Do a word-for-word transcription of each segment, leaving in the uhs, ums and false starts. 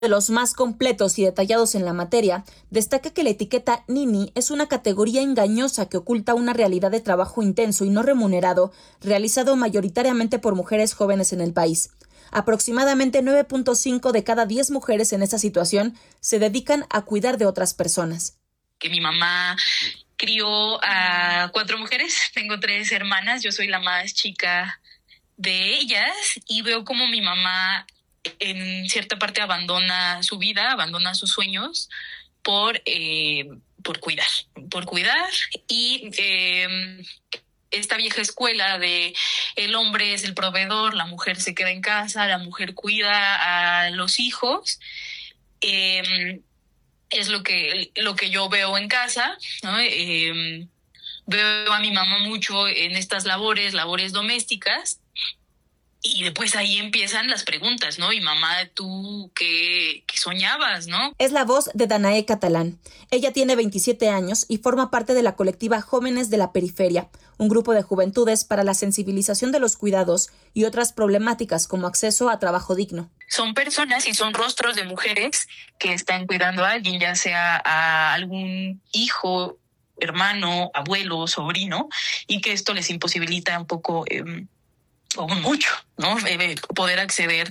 De los más completos y detallados en la materia, destaca que la etiqueta Nini es una categoría engañosa que oculta una realidad de trabajo intenso y no remunerado, realizado mayoritariamente por mujeres jóvenes en el país. Aproximadamente nueve punto cinco de cada diez mujeres en esta situación se dedican a cuidar de otras personas. Que mi mamá crió a cuatro mujeres, tengo tres hermanas, yo soy la más chica de ellas y veo como mi mamá en cierta parte abandona su vida, abandona sus sueños por, eh, por cuidar, por cuidar y eh, esta vieja escuela de el hombre es el proveedor, la mujer se queda en casa, la mujer cuida a los hijos, eh, es lo que, lo que yo veo en casa, ¿no? Eh, veo a mi mamá mucho en estas labores, labores domésticas. Y después ahí empiezan las preguntas, ¿no? Y mamá, ¿tú qué, qué soñabas, no? Es la voz de Danae Catalán. Ella tiene veintisiete años y forma parte de la colectiva Jóvenes de la Periferia, un grupo de juventudes para la sensibilización de los cuidados y otras problemáticas como acceso a trabajo digno. Son personas y son rostros de mujeres que están cuidando a alguien, ya sea a algún hijo, hermano, abuelo, sobrino, y que esto les imposibilita un poco... Eh, o mucho, ¿no? Eh, poder acceder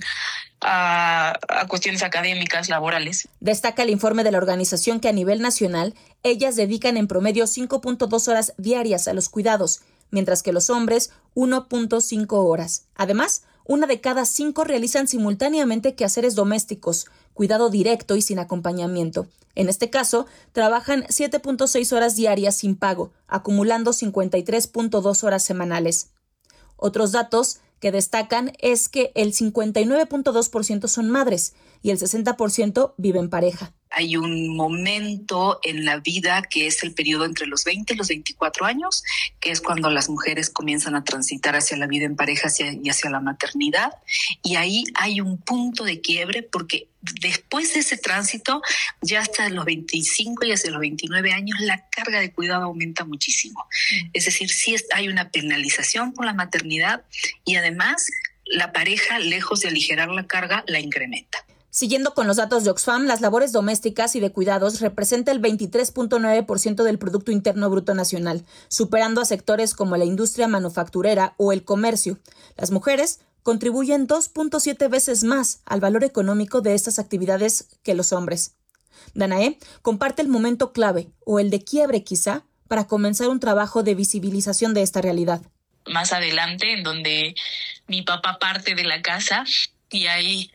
a, a cuestiones académicas, laborales. Destaca el informe de la organización que a nivel nacional ellas dedican en promedio cinco punto dos horas diarias a los cuidados, mientras que los hombres uno punto cinco horas. Además, una de cada cinco realizan simultáneamente quehaceres domésticos, cuidado directo y sin acompañamiento. En este caso, trabajan siete punto seis horas diarias sin pago, acumulando cincuenta y tres punto dos horas semanales. Otros datos que destacan es que el cincuenta y nueve punto dos por ciento son madres y el sesenta por ciento vive en pareja. Hay un momento en la vida que es el periodo entre los veinte y los veinticuatro años, que es cuando las mujeres comienzan a transitar hacia la vida en pareja hacia, y hacia la maternidad. Y ahí hay un punto de quiebre porque después de ese tránsito, ya hasta los veinticinco y hacia los veintinueve años, la carga de cuidado aumenta muchísimo. Mm. Es decir, sí hay una penalización por la maternidad y además la pareja, lejos de aligerar la carga, la incrementa. Siguiendo con los datos de Oxfam, las labores domésticas y de cuidados representan el veintitrés punto nueve por ciento del Producto Interno Bruto Nacional, superando a sectores como la industria manufacturera o el comercio. Las mujeres contribuyen dos punto siete veces más al valor económico de estas actividades que los hombres. Danae comparte el momento clave, o el de quiebre quizá, para comenzar un trabajo de visibilización de esta realidad. Más adelante, en donde mi papá parte de la casa y ahí...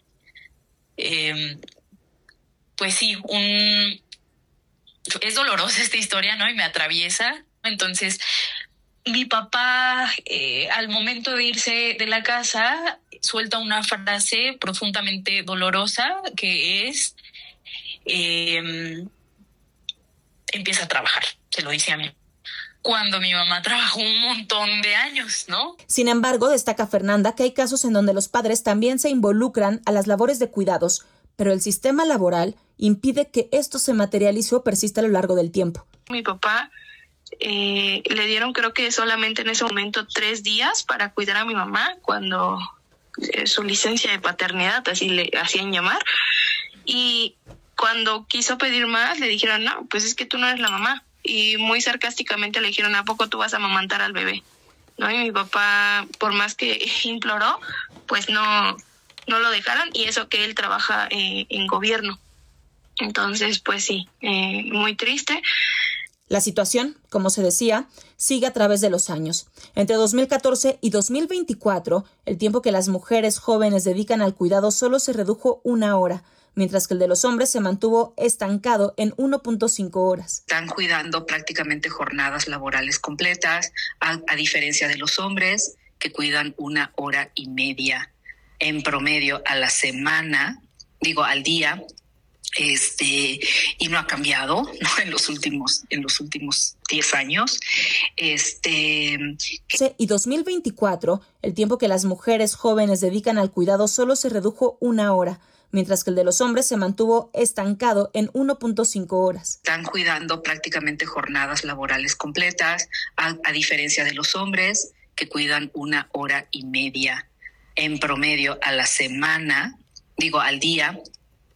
Eh, pues sí, un es dolorosa esta historia, ¿no? Y me atraviesa. Entonces, mi papá, eh, al momento de irse de la casa, suelta una frase profundamente dolorosa que es, eh, empieza a trabajar, se lo dice a mí. Cuando mi mamá trabajó un montón de años, ¿no? Sin embargo, destaca Fernanda que hay casos en donde los padres también se involucran a las labores de cuidados, pero el sistema laboral impide que esto se materialice o persista a lo largo del tiempo. Mi papá eh, le dieron creo que solamente en ese momento tres días para cuidar a mi mamá cuando eh, su licencia de paternidad, así le hacían llamar, y cuando quiso pedir más le dijeron, no, pues es que tú no eres la mamá. Y muy sarcásticamente le dijeron, ¿a poco tú vas a amamantar al bebé? ¿No? Y mi papá, por más que imploró, pues no, no lo dejaron, y eso que él trabaja eh, en gobierno. Entonces, pues sí, eh, muy triste. La situación, como se decía, sigue a través de los años. Entre dos mil catorce y dos mil veinticuatro, el tiempo que las mujeres jóvenes dedican al cuidado solo se redujo una hora, mientras que el de los hombres se mantuvo estancado en uno punto cinco horas. Están cuidando prácticamente jornadas laborales completas, a, a diferencia de los hombres, que cuidan una hora y media en promedio a la semana, digo al día, este, y no ha cambiado, ¿no? en los últimos, en los últimos diez años. Este, y dos mil veinticuatro, el tiempo que las mujeres jóvenes dedican al cuidado solo se redujo una hora, mientras que el de los hombres se mantuvo estancado en uno punto cinco horas. Están cuidando prácticamente jornadas laborales completas, a, a diferencia de los hombres, que cuidan una hora y media en promedio a la semana, digo al día,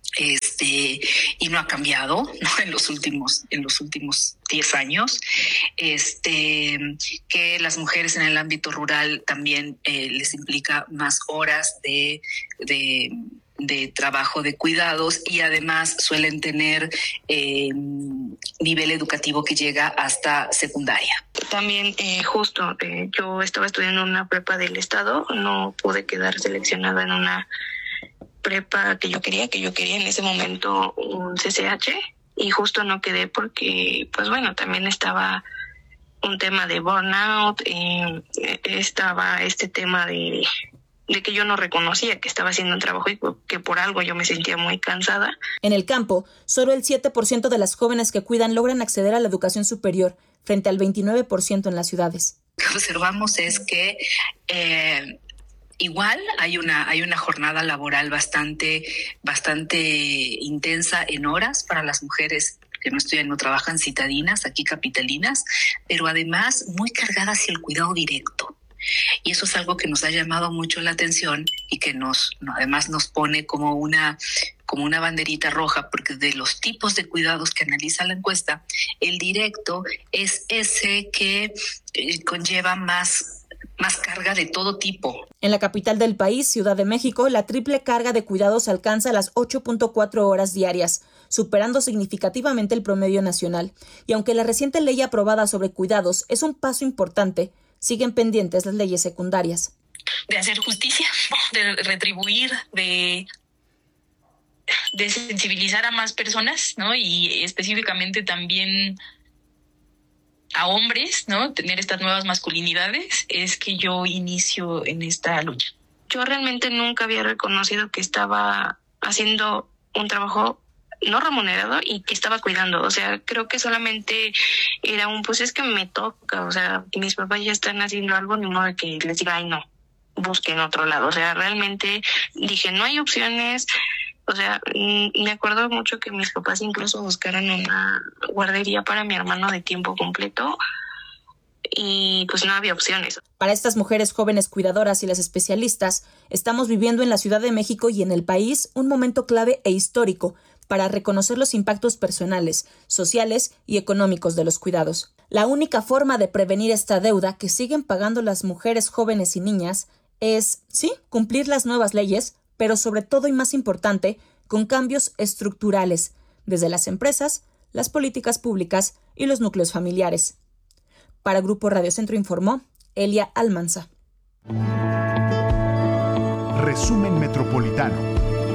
Este, y no ha cambiado, ¿no? En los últimos, en los últimos diez años, este, que las mujeres en el ámbito rural también eh, les implica más horas de, de, de trabajo de cuidados, y además suelen tener eh, nivel educativo que llega hasta secundaria. También eh, justo, eh, yo estaba estudiando en una prepa del estado, no pude quedar seleccionada en una prepa que yo quería, que yo quería en ese momento un C C H, y justo no quedé porque, pues bueno, también estaba un tema de burnout, eh, estaba este tema de, de que yo no reconocía que estaba haciendo un trabajo y que por algo yo me sentía muy cansada. En el campo, solo el siete por ciento de las jóvenes que cuidan logran acceder a la educación superior, frente al veintinueve por ciento en las ciudades. Lo que observamos es que eh, igual hay una hay una jornada laboral bastante bastante intensa en horas para las mujeres que no estudian, no trabajan, citadinas, aquí capitalinas, pero además muy cargada hacia el cuidado directo. Y eso es algo que nos ha llamado mucho la atención y que nos no, además nos pone como una como una banderita roja, porque de los tipos de cuidados que analiza la encuesta, el directo es ese que eh, conlleva más más carga de todo tipo. En la capital del país, Ciudad de México, la triple carga de cuidados alcanza las ocho punto cuatro horas diarias, superando significativamente el promedio nacional. Y aunque la reciente ley aprobada sobre cuidados es un paso importante, siguen pendientes las leyes secundarias. De hacer justicia, de retribuir, de, de sensibilizar a más personas, ¿no? Y específicamente también a hombres, ¿no? Tener estas nuevas masculinidades, es que yo inicio en esta lucha. Yo realmente nunca había reconocido que estaba haciendo un trabajo no remunerado y que estaba cuidando. O sea, creo que solamente era un, pues es que me toca. O sea, mis papás ya están haciendo algo, ni modo de que les diga, ay, no, busquen otro lado. O sea, realmente dije, no hay opciones. O sea, me acuerdo mucho que mis papás incluso buscaron una guardería para mi hermano de tiempo completo y pues no había opciones. Para estas mujeres jóvenes cuidadoras y las especialistas, estamos viviendo en la Ciudad de México y en el país un momento clave e histórico para reconocer los impactos personales, sociales y económicos de los cuidados. La única forma de prevenir esta deuda que siguen pagando las mujeres jóvenes y niñas es, sí, cumplir las nuevas leyes, pero sobre todo y más importante, con cambios estructurales, desde las empresas, las políticas públicas y los núcleos familiares. Para Grupo Radio Centro informó Elia Almanza. Resumen Metropolitano.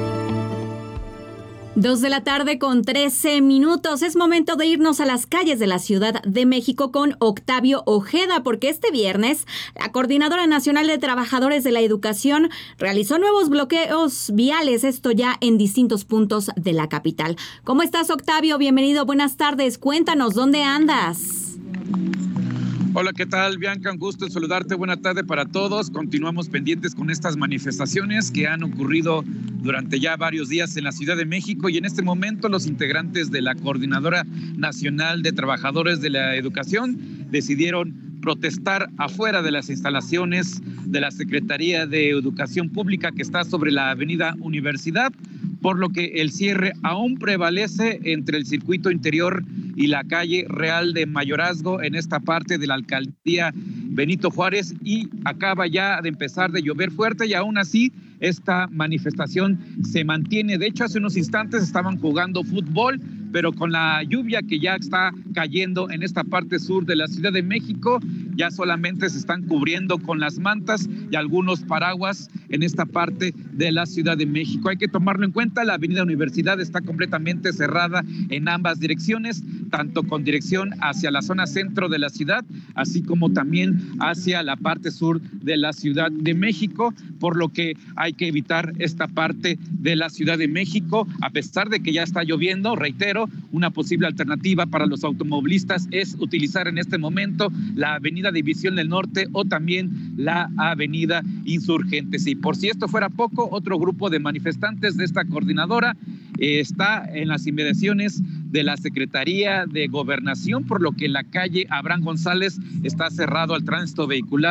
Dos de la tarde con trece minutos. Es momento de irnos a las calles de la Ciudad de México con Octavio Ojeda, porque este viernes la Coordinadora Nacional de Trabajadores de la Educación realizó nuevos bloqueos viales, esto ya en distintos puntos de la capital. ¿Cómo estás, Octavio? Bienvenido, buenas tardes. Cuéntanos, ¿dónde andas? Hola, ¿qué tal, Bianca? Un gusto en saludarte. Buena tarde para todos. Continuamos pendientes con estas manifestaciones que han ocurrido durante ya varios días en la Ciudad de México, y en este momento los integrantes de la Coordinadora Nacional de Trabajadores de la Educación decidieron protestar afuera de las instalaciones de la Secretaría de Educación Pública, que está sobre la Avenida Universidad, por lo que el cierre aún prevalece entre el circuito interior y la calle Real de Mayorazgo en esta parte de la alcaldía Benito Juárez, y acaba ya de empezar de llover fuerte y aún así esta manifestación se mantiene. De hecho, hace unos instantes estaban jugando fútbol, pero con la lluvia que ya está cayendo en esta parte sur de la Ciudad de México, ya solamente se están cubriendo con las mantas y algunos paraguas en esta parte de la Ciudad de México. Hay que tomarlo en cuenta, la Avenida Universidad está completamente cerrada en ambas direcciones, tanto con dirección hacia la zona centro de la ciudad, así como también hacia la parte sur de la Ciudad de México, por lo que hay que evitar esta parte de la Ciudad de México, a pesar de que ya está lloviendo. Reitero, una posible alternativa para los automovilistas es utilizar en este momento la Avenida División del Norte o también la Avenida Insurgentes. Y por si esto fuera poco, otro grupo de manifestantes de esta coordinadora eh, está en las inmediaciones de la Secretaría de Gobernación, por lo que la calle Abraham González está cerrado al tránsito vehicular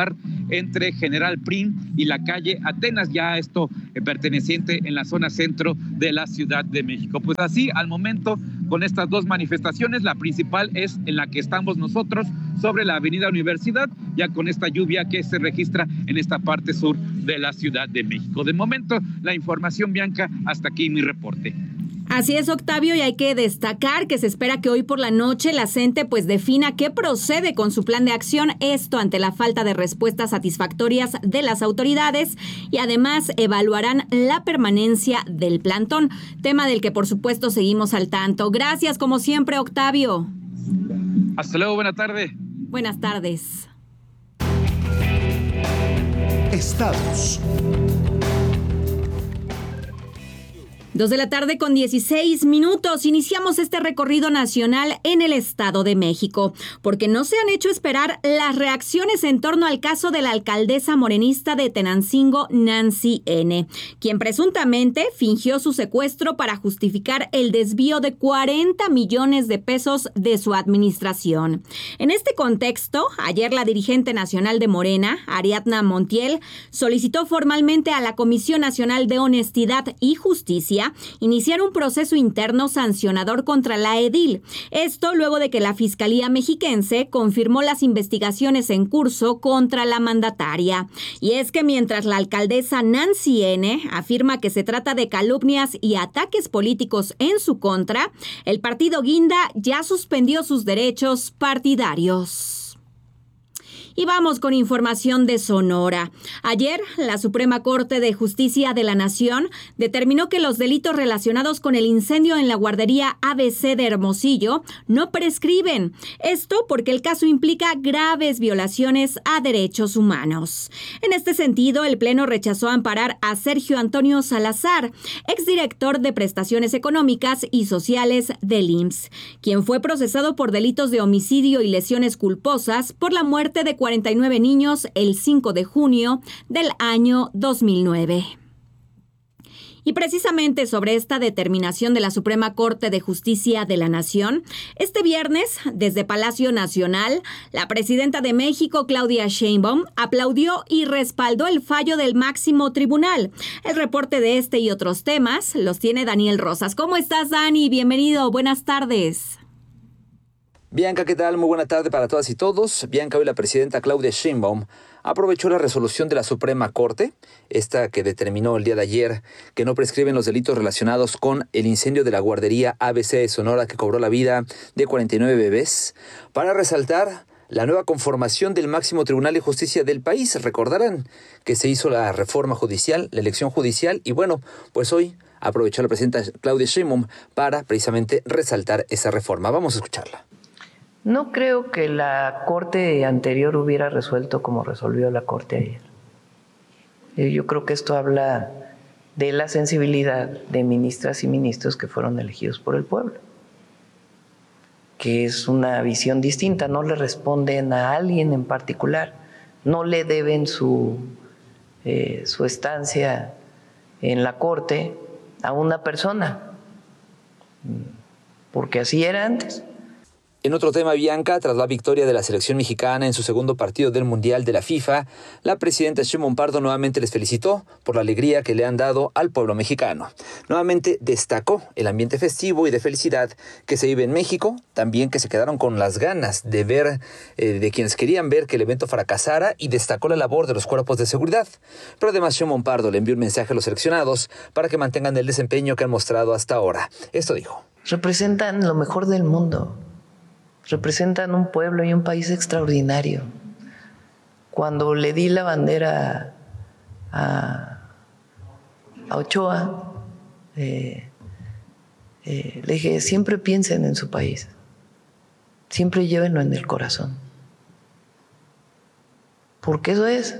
entre General Prim y la calle Atenas, ya esto eh, perteneciente en la zona centro de la Ciudad de México. Pues así, al momento, con estas dos manifestaciones, la principal es en la que estamos nosotros, sobre la Avenida Universidad, ya con esta lluvia que se registra en esta parte sur de la Ciudad de México. De momento, la información, Bianca, hasta aquí mi reporte. Así es, Octavio, y hay que destacar que se espera que hoy por la noche la CENTE pues defina qué procede con su plan de acción, esto ante la falta de respuestas satisfactorias de las autoridades, y además evaluarán la permanencia del plantón, tema del que por supuesto seguimos al tanto. Gracias como siempre, Octavio. Hasta luego, buena tarde. Buenas tardes. Estados. Dos de la tarde con dieciséis minutos. Iniciamos este recorrido nacional en el Estado de México, porque no se han hecho esperar las reacciones en torno al caso de la alcaldesa morenista de Tenancingo, Nancy N., quien presuntamente fingió su secuestro para justificar el desvío de cuarenta millones de pesos de su administración. En este contexto, ayer la dirigente nacional de Morena, Ariadna Montiel, solicitó formalmente a la Comisión Nacional de Honestidad y Justicia iniciar un proceso interno sancionador contra la edil. Esto luego de que la Fiscalía Mexiquense confirmó las investigaciones en curso contra la mandataria. Y es que mientras la alcaldesa Nancy N. afirma que se trata de calumnias y ataques políticos en su contra, el partido Guinda ya suspendió sus derechos partidarios. Y vamos con información de Sonora. Ayer, la Suprema Corte de Justicia de la Nación determinó que los delitos relacionados con el incendio en la guardería A B C de Hermosillo no prescriben. Esto porque el caso implica graves violaciones a derechos humanos. En este sentido, el Pleno rechazó amparar a Sergio Antonio Salazar, exdirector de Prestaciones Económicas y Sociales del I M S S, quien fue procesado por delitos de homicidio y lesiones culposas por la muerte de cuarenta y nueve niños el cinco de junio del año dos mil nueve. Y precisamente sobre esta determinación de la Suprema Corte de Justicia de la Nación, este viernes, desde Palacio Nacional, la presidenta de México, Claudia Sheinbaum, aplaudió y respaldó el fallo del máximo tribunal. El reporte de este y otros temas los tiene Daniel Rosas. ¿Cómo estás, Dani? Bienvenido. Buenas tardes. Bianca, ¿qué tal? Muy buena tarde para todas y todos. Bianca, hoy la presidenta Claudia Sheinbaum aprovechó la resolución de la Suprema Corte, esta que determinó el día de ayer que no prescriben los delitos relacionados con el incendio de la guardería A B C de Sonora que cobró la vida de cuarenta y nueve bebés, para resaltar la nueva conformación del máximo tribunal de justicia del país. Recordarán que se hizo la reforma judicial, la elección judicial, y bueno, pues hoy aprovechó la presidenta Claudia Sheinbaum para precisamente resaltar esa reforma. Vamos a escucharla. No creo que la Corte anterior hubiera resuelto como resolvió la Corte ayer. Yo creo que esto habla de la sensibilidad de ministras y ministros que fueron elegidos por el pueblo, que es una visión distinta, no le responden a alguien en particular, no le deben su, eh, su estancia en la Corte a una persona, porque así era antes. En otro tema, Bianca, tras la victoria de la selección mexicana en su segundo partido del Mundial de la FIFA, la presidenta Sheinbaum Pardo nuevamente les felicitó por la alegría que le han dado al pueblo mexicano. Nuevamente destacó el ambiente festivo y de felicidad que se vive en México, también que se quedaron con las ganas de ver, eh, de quienes querían ver que el evento fracasara, y destacó la labor de los cuerpos de seguridad. Pero además Sheinbaum Pardo le envió un mensaje a los seleccionados para que mantengan el desempeño que han mostrado hasta ahora. Esto dijo. Representan lo mejor del mundo. Representan un pueblo y un país extraordinario. Cuando le di la bandera a, a Ochoa, eh, eh, le dije, siempre piensen en su país, siempre llévenlo en el corazón, porque eso es,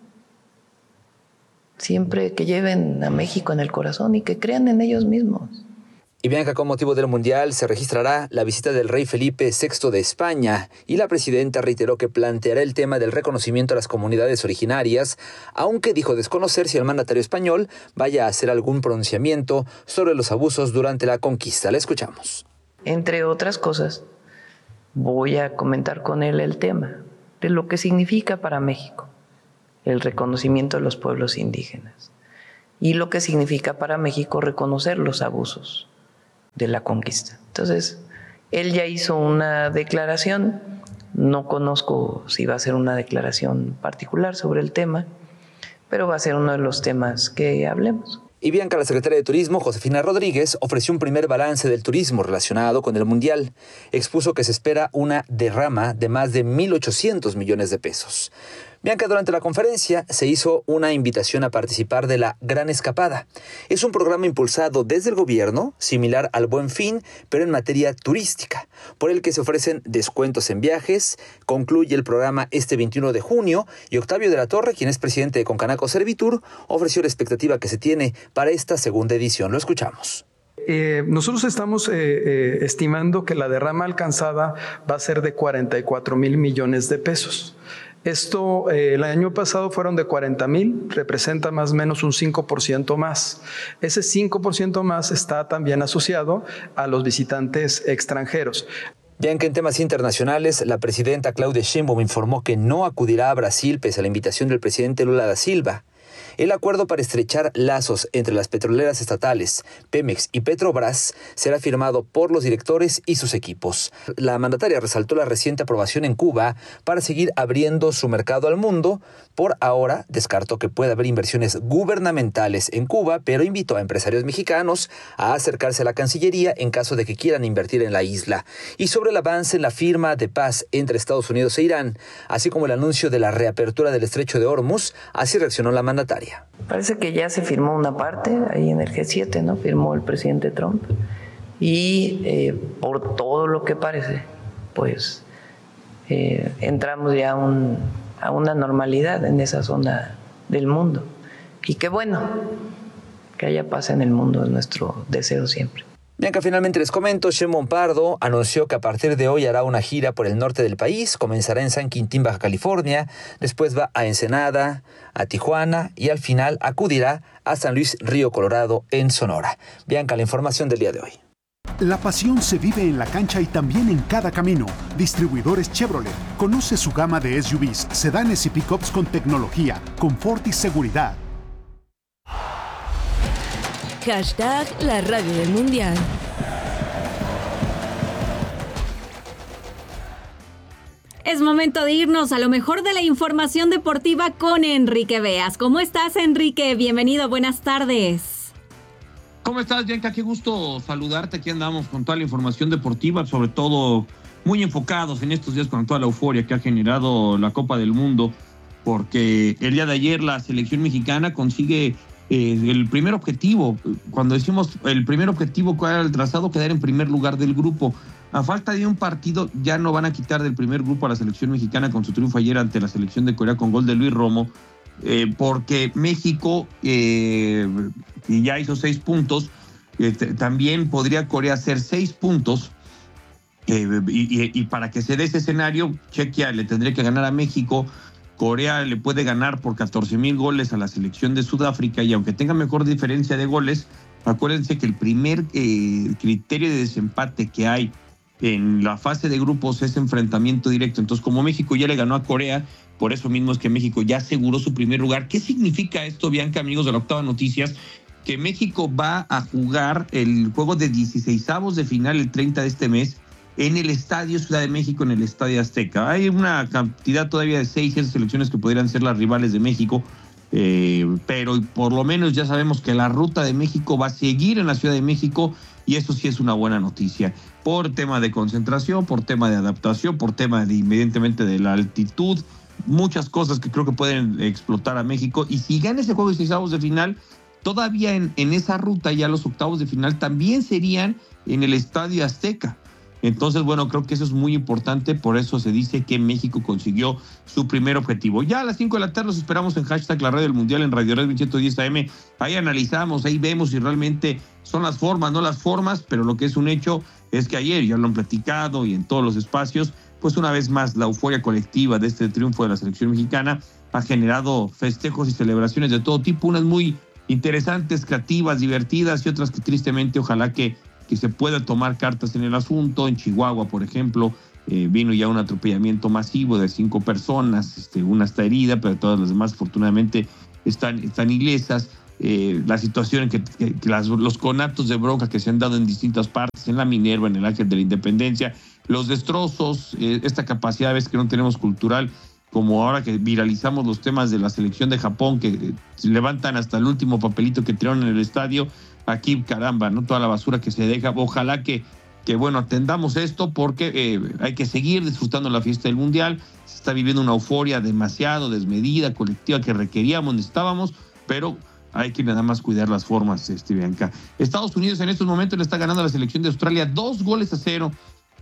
siempre que lleven a México en el corazón y que crean en ellos mismos. Y Bianca, con motivo del Mundial se registrará la visita del rey Felipe sexto de España, y la presidenta reiteró que planteará el tema del reconocimiento a las comunidades originarias, aunque dijo desconocer si el mandatario español vaya a hacer algún pronunciamiento sobre los abusos durante la conquista. La escuchamos. Entre otras cosas, voy a comentar con él el tema de lo que significa para México el reconocimiento de los pueblos indígenas y lo que significa para México reconocer los abusos de la conquista. Entonces, él ya hizo una declaración, no conozco si va a ser una declaración particular sobre el tema, pero va a ser uno de los temas que hablemos. Y Bianca, la secretaria de Turismo, Josefina Rodríguez, ofreció un primer balance del turismo relacionado con el Mundial. Expuso que se espera una derrama de más de mil ochocientos millones de pesos. Bianca, durante la conferencia se hizo una invitación a participar de la Gran Escapada. Es un programa impulsado desde el gobierno, similar al Buen Fin, pero en materia turística, por el que se ofrecen descuentos en viajes. Concluye el programa este veintiuno de junio y Octavio de la Torre, quien es presidente de Concanaco Servitur, ofreció la expectativa que se tiene para esta segunda edición. Lo escuchamos. Eh, nosotros estamos eh, eh, estimando que la derrama alcanzada va a ser de cuarenta y cuatro mil millones de pesos. Esto eh, el año pasado fueron de cuarenta mil, representa más o menos un cinco por ciento más. Ese cinco por ciento más está también asociado a los visitantes extranjeros. Bien, que en temas internacionales, la presidenta Claudia Sheinbaum informó que no acudirá a Brasil pese a la invitación del presidente Lula da Silva. El acuerdo para estrechar lazos entre las petroleras estatales, Pemex y Petrobras, será firmado por los directores y sus equipos. La mandataria resaltó la reciente aprobación en Cuba para seguir abriendo su mercado al mundo. Por ahora, descartó que pueda haber inversiones gubernamentales en Cuba, pero invitó a empresarios mexicanos a acercarse a la Cancillería en caso de que quieran invertir en la isla. Y sobre el avance en la firma de paz entre Estados Unidos e Irán, así como el anuncio de la reapertura del estrecho de Hormuz, así reaccionó la mandataria. Parece que ya se firmó una parte ahí en el G siete, ¿no? Firmó el presidente Trump. Y eh, por todo lo que parece, pues eh, entramos ya un, a una normalidad en esa zona del mundo. Y qué bueno que haya paz en el mundo, es nuestro deseo siempre. Bianca, finalmente les comento, Sheinbaum Pardo anunció que a partir de hoy hará una gira por el norte del país, comenzará en San Quintín, Baja California, después va a Ensenada, a Tijuana y al final acudirá a San Luis Río Colorado en Sonora. Bianca, la información del día de hoy. La pasión se vive en la cancha y también en cada camino. Distribuidores Chevrolet. Conoce su gama de S U Vs, sedanes y pickups con tecnología, confort y seguridad. Hashtag la radio del mundial. Es momento de irnos a lo mejor de la información deportiva con Enrique Beas. ¿Cómo estás, Enrique? Bienvenido, buenas tardes. ¿Cómo estás, Bianca? Qué gusto saludarte. Aquí andamos con toda la información deportiva, sobre todo muy enfocados en estos días con toda la euforia que ha generado la Copa del Mundo, porque el día de ayer la selección mexicana consigue Eh, el primer objetivo. Cuando decimos el primer objetivo, ¿cuál era el trazado? Quedar en primer lugar del grupo. A falta de un partido, ya no van a quitar del primer grupo a la selección mexicana con su triunfo ayer ante la selección de Corea con gol de Luis Romo, eh, porque México eh, ya hizo seis puntos, eh, t- también podría Corea hacer seis puntos, eh, y, y, y para que se dé ese escenario, Chequia le tendría que ganar a México. Corea le puede ganar por catorce mil goles a la selección de Sudáfrica, y aunque tenga mejor diferencia de goles, acuérdense que el primer eh, criterio de desempate que hay en la fase de grupos es enfrentamiento directo. Entonces, como México ya le ganó a Corea, por eso mismo es que México ya aseguró su primer lugar. ¿Qué significa esto, Bianca, amigos de la Octava Noticias? Que México va a jugar el juego de dieciseisavos de final el treinta de este mes en el Estadio Ciudad de México, en el Estadio Azteca. Hay una cantidad todavía de seis selecciones que podrían ser las rivales de México, eh, pero por lo menos ya sabemos que la ruta de México va a seguir en la Ciudad de México, y eso sí es una buena noticia, por tema de concentración, por tema de adaptación, por tema de, evidentemente, de la altitud, muchas cosas que creo que pueden explotar a México. Y si gana ese juego de dieciseisavos de final, todavía en, en esa ruta ya los octavos de final también serían en el Estadio Azteca. Entonces, bueno, creo que eso es muy importante, por eso se dice que México consiguió su primer objetivo. Ya a las cinco de la tarde los esperamos en hashtag la radio del mundial en Radio Red ciento diez A M. Ahí analizamos, ahí vemos si realmente son las formas, no las formas, pero lo que es un hecho es que ayer, ya lo han platicado y en todos los espacios, pues una vez más la euforia colectiva de este triunfo de la selección mexicana ha generado festejos y celebraciones de todo tipo, unas muy interesantes, creativas, divertidas, y otras que tristemente ojalá que que se pueda tomar cartas en el asunto. En Chihuahua, por ejemplo, eh, vino ya un atropellamiento masivo de cinco personas, este, una está herida, pero todas las demás afortunadamente están, están ilesas. Eh, la situación en que, que, que las, los conatos de bronca que se han dado en distintas partes, en la Minerva, en el Ángel de la Independencia, los destrozos, eh, esta capacidad a veces que no tenemos cultural, como ahora que viralizamos los temas de la selección de Japón, que eh, levantan hasta el último papelito que tiraron en el estadio. Aquí, caramba, ¿no? Toda la basura que se deja. Ojalá que, que bueno, atendamos esto, porque eh, hay que seguir disfrutando la fiesta del Mundial. Se está viviendo una euforia demasiado desmedida, colectiva, que requeríamos, necesitábamos, pero hay que nada más cuidar las formas, este, Bianca. Estados Unidos en estos momentos le está ganando a la selección de Australia dos goles a cero.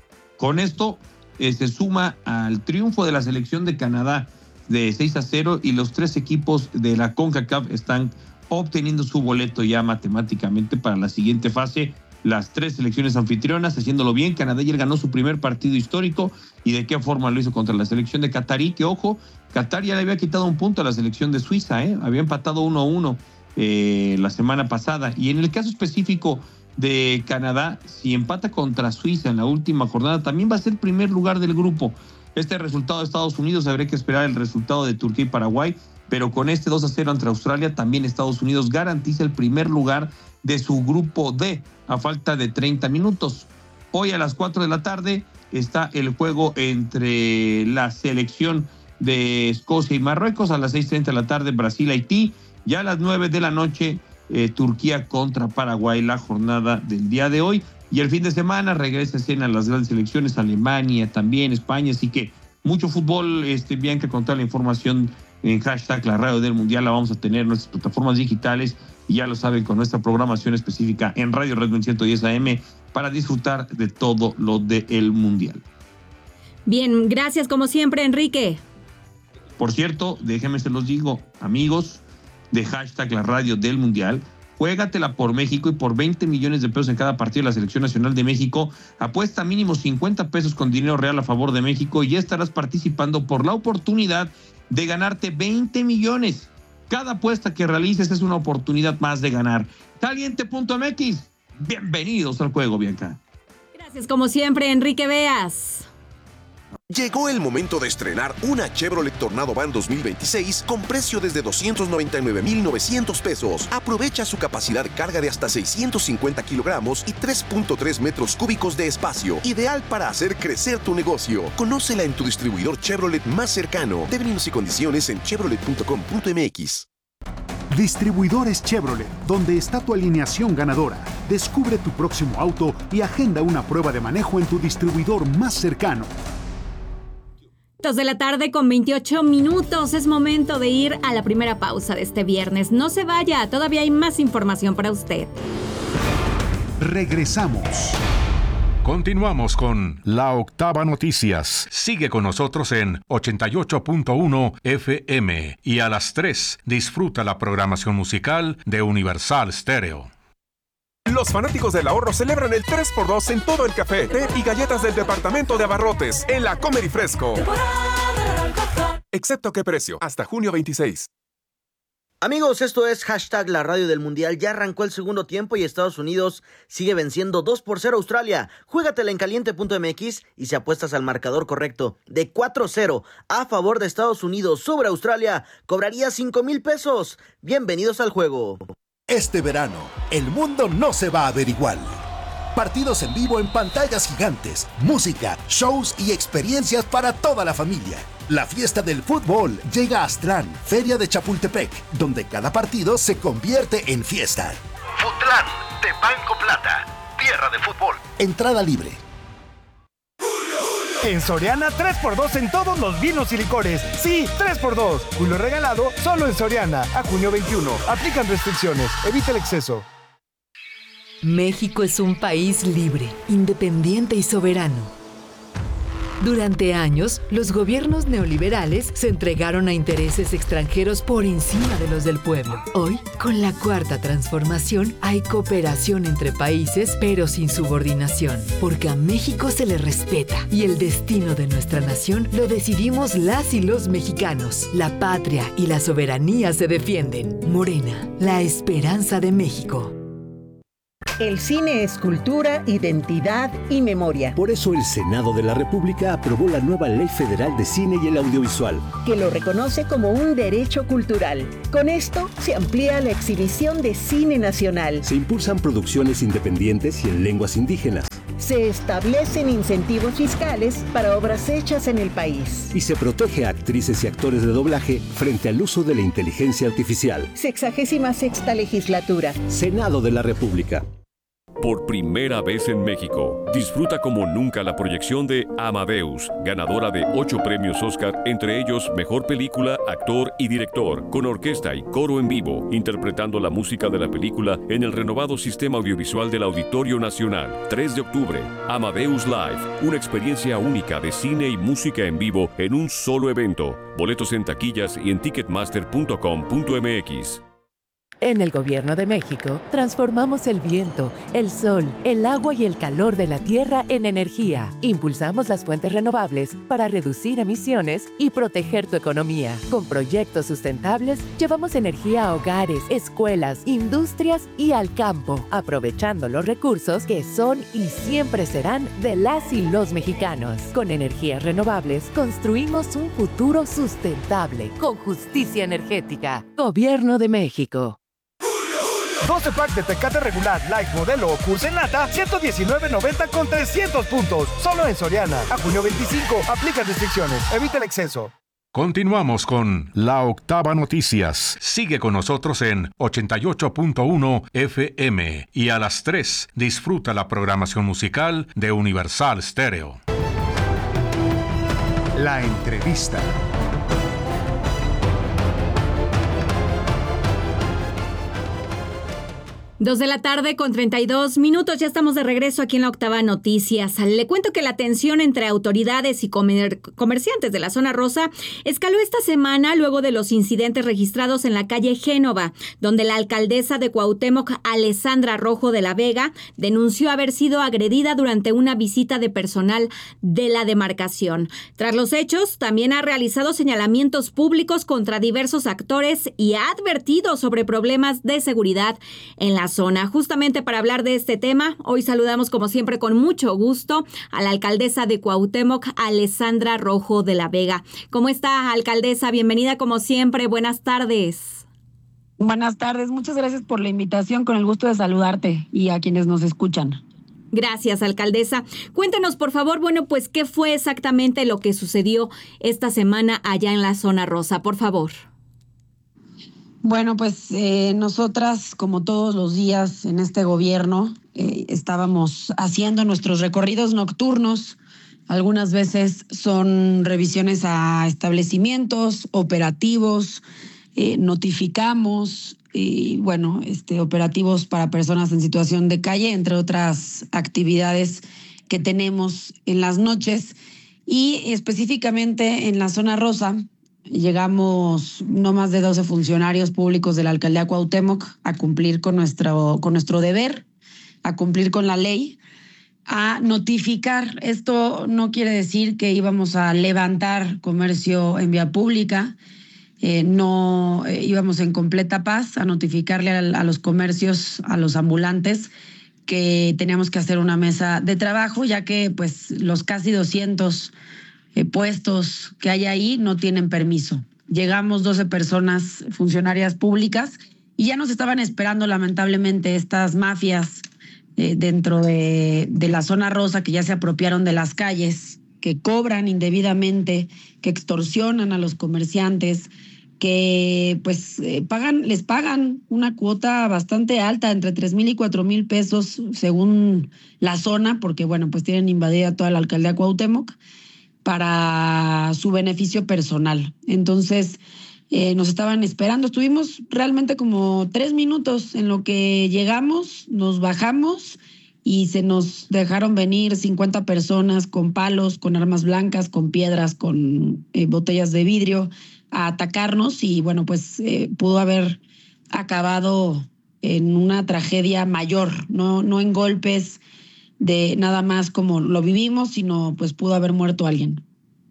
Con esto eh, se suma al triunfo de la selección de Canadá de seis a cero, y los tres equipos de la CONCACAF están obteniendo su boleto ya matemáticamente para la siguiente fase. Las tres selecciones anfitrionas haciéndolo bien. Canadá ayer ganó su primer partido histórico, y de qué forma lo hizo contra la selección de Qatarí, que ojo, Qatar ya le había quitado un punto a la selección de Suiza, ¿eh? Había empatado uno a uno eh, la semana pasada. Y en el caso específico de Canadá, si empata contra Suiza en la última jornada, también va a ser primer lugar del grupo. Este resultado de Estados Unidos, habría que esperar el resultado de Turquía y Paraguay, pero con este dos a cero ante Australia, también Estados Unidos garantiza el primer lugar de su grupo D a falta de treinta minutos. Hoy a las cuatro de la tarde está el juego entre la selección de Escocia y Marruecos. A las seis treinta de la tarde Brasil-Haití. Ya a las nueve de la noche eh, Turquía contra Paraguay, la jornada del día de hoy. Y el fin de semana regresa a escena las grandes selecciones, Alemania, también España. Así que mucho fútbol, este, Bianca, con toda la información en hashtag la radio del Mundial la vamos a tener en nuestras plataformas digitales, y ya lo saben, con nuestra programación específica en Radio Red ciento diez A M para disfrutar de todo lo del Mundial. Bien, gracias como siempre, Enrique. Por cierto, déjenme se los digo, amigos de hashtag la radio del Mundial, juégatela por México, y por veinte millones de pesos en cada partido de la Selección Nacional de México, apuesta mínimo cincuenta pesos con dinero real a favor de México, y ya estarás participando por la oportunidad de ganarte veinte millones. Cada apuesta que realices es una oportunidad más de ganar. Caliente punto M X, bienvenidos al juego, Bianca. Gracias como siempre, Enrique Beas. Llegó el momento de estrenar una Chevrolet Tornado Van dos mil veintiséis con precio desde doscientos noventa y nueve mil novecientos pesos. Aprovecha su capacidad de carga de hasta seiscientos cincuenta kilogramos y tres punto tres metros cúbicos de espacio. Ideal para hacer crecer tu negocio. Conócela en tu distribuidor Chevrolet más cercano. Términos y condiciones en chevrolet punto com punto m x. Distribuidores Chevrolet, donde está tu alineación ganadora. Descubre tu próximo auto y agenda una prueba de manejo en tu distribuidor más cercano. Dos de la tarde con veintiocho minutos. Es momento de ir a la primera pausa de este viernes. No se vaya, todavía hay más información para usted. Regresamos. Continuamos con La Octava Noticias. Sigue con nosotros en ochenta y ocho punto uno F M, y a las tres disfruta la programación musical de Universal Stereo. Los fanáticos del ahorro celebran el tres por dos en todo el café, té y galletas del departamento de abarrotes en la Comer y Fresco. Excepto qué precio, hasta junio veintiséis. Amigos, esto es hashtag la radio del Mundial. Ya arrancó el segundo tiempo y Estados Unidos sigue venciendo dos por cero a Australia. Juégatela en caliente punto m x y si apuestas al marcador correcto de cuatro cero a favor de Estados Unidos sobre Australia, cobrarías cinco mil pesos. Bienvenidos al juego. Este verano, el mundo no se va a ver igual. Partidos en vivo en pantallas gigantes, música, shows y experiencias para toda la familia. La fiesta del fútbol llega a Aztlán, Feria de Chapultepec, donde cada partido se convierte en fiesta. Futlán, de Banco Plata, tierra de fútbol. Entrada libre. En Soriana, tres por dos en todos los vinos y licores. Sí, tres por dos. Julio regalado solo en Soriana. A junio veintiuno. Aplican restricciones. Evita el exceso. México es un país libre, independiente y soberano. Durante años, los gobiernos neoliberales se entregaron a intereses extranjeros por encima de los del pueblo. Hoy, con la Cuarta Transformación, hay cooperación entre países, pero sin subordinación, porque a México se le respeta y el destino de nuestra nación lo decidimos las y los mexicanos. La patria y la soberanía se defienden. Morena, la esperanza de México. El cine es cultura, identidad y memoria. Por eso el Senado de la República aprobó la nueva Ley Federal de Cine y el Audiovisual, que lo reconoce como un derecho cultural. Con esto se amplía la exhibición de cine nacional. Se impulsan producciones independientes y en lenguas indígenas. Se establecen incentivos fiscales para obras hechas en el país. Y se protege a actrices y actores de doblaje frente al uso de la inteligencia artificial. Sexagésima sexta legislatura. Senado de la República. Por primera vez en México, disfruta como nunca la proyección de Amadeus, ganadora de ocho premios Oscar, entre ellos Mejor Película, Actor y Director, con orquesta y coro en vivo, interpretando la música de la película en el renovado sistema audiovisual del Auditorio Nacional. tres de octubre, Amadeus Live, una experiencia única de cine y música en vivo en un solo evento. Boletos en taquillas y en ticketmaster punto com punto m x. En el Gobierno de México, transformamos el viento, el sol, el agua y el calor de la tierra en energía. Impulsamos las fuentes renovables para reducir emisiones y proteger tu economía. Con proyectos sustentables, llevamos energía a hogares, escuelas, industrias y al campo, aprovechando los recursos que son y siempre serán de las y los mexicanos. Con energías renovables, construimos un futuro sustentable, con justicia energética. Gobierno de México. doce pack de Tecate regular, light, modelo o Cursenata, ciento diecinueve noventa con trescientos puntos. Solo en Soriana. A junio veinticinco, aplica restricciones. Evita el exceso. Continuamos con La Octava Noticias. Sigue con nosotros en ochenta y ocho punto uno F M y a las tres disfruta la programación musical de Universal Stereo. La entrevista. Dos de la tarde con treinta y dos minutos. Ya estamos de regreso aquí en La Octava Noticias. Le cuento que la tensión entre autoridades y comer- comerciantes de la zona rosa escaló esta semana luego de los incidentes registrados en la calle Génova, donde la alcaldesa de Cuauhtémoc, Alessandra Rojo de la Vega, denunció haber sido agredida durante una visita de personal de la demarcación. Tras los hechos, también ha realizado señalamientos públicos contra diversos actores y ha advertido sobre problemas de seguridad en la zona. Justamente para hablar de este tema, hoy saludamos como siempre con mucho gusto a la alcaldesa de Cuauhtémoc, Alessandra Rojo de la Vega. ¿Cómo está, alcaldesa? Bienvenida como siempre. Buenas tardes. Buenas tardes. Muchas gracias por la invitación. Con el gusto de saludarte y a quienes nos escuchan. Gracias, alcaldesa. Cuéntanos, por favor, bueno, pues, ¿qué fue exactamente lo que sucedió esta semana allá en la zona rosa? Por favor. Bueno, pues eh, nosotras, como todos los días en este gobierno, eh, estábamos haciendo nuestros recorridos nocturnos. Algunas veces son revisiones a establecimientos, operativos, eh, notificamos, y bueno, este, operativos para personas en situación de calle, entre otras actividades que tenemos en las noches. Y específicamente en la zona rosa, llegamos no más de doce funcionarios públicos de la alcaldía Cuauhtémoc a cumplir con nuestro, con nuestro deber, a cumplir con la ley, a notificar. Esto no quiere decir que íbamos a levantar comercio en vía pública, eh, no eh, íbamos en completa paz a notificarle a, a los comercios, a los ambulantes, que teníamos que hacer una mesa de trabajo, ya que pues los casi doscientos Eh, puestos que hay ahí no tienen permiso. Llegamos doce personas, funcionarias públicas, y ya nos estaban esperando lamentablemente estas mafias eh, dentro de, de la zona rosa, que ya se apropiaron de las calles, que cobran indebidamente, que extorsionan a los comerciantes, que pues eh, pagan, les pagan una cuota bastante alta, entre tres mil y cuatro mil pesos según la zona, porque bueno, pues tienen invadida toda la alcaldía Cuauhtémoc para su beneficio personal. Entonces, eh, nos estaban esperando. Estuvimos realmente como tres minutos en lo que llegamos, nos bajamos y se nos dejaron venir cincuenta personas con palos, con armas blancas, con piedras, con eh, botellas de vidrio a atacarnos, y bueno, pues eh, pudo haber acabado en una tragedia mayor, no, no en golpes de nada más como lo vivimos, sino pues pudo haber muerto alguien.